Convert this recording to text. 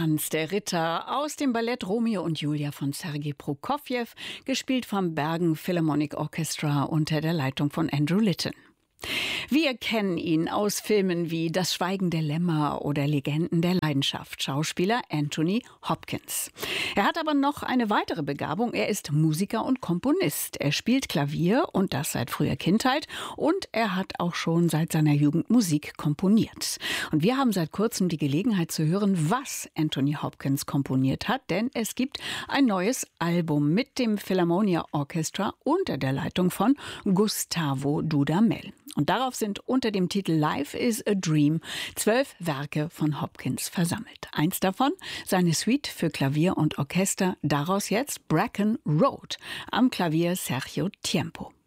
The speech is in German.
Tanz der Ritter aus dem Ballett Romeo und Julia von Sergei Prokofjew, gespielt vom Bergen Philharmonic Orchestra unter der Leitung von Andrew Litton. Wir kennen ihn aus Filmen wie Das Schweigen der Lämmer oder Legenden der Leidenschaft, Schauspieler Anthony Hopkins. Er hat aber noch eine weitere Begabung. Er ist Musiker und Komponist. Er spielt Klavier und das seit früher Kindheit. Und er hat auch schon seit seiner Jugend Musik komponiert. Und wir haben seit kurzem die Gelegenheit zu hören, was Anthony Hopkins komponiert hat. Denn es gibt ein neues Album mit dem Philharmonia Orchestra unter der Leitung von Gustavo Dudamel. Und darauf sind unter dem Titel Life is a Dream 12 Werke von Hopkins versammelt. Eins davon, seine Suite für Klavier und Orchester, daraus jetzt Bracken Road, am Klavier Sergio Tiempo.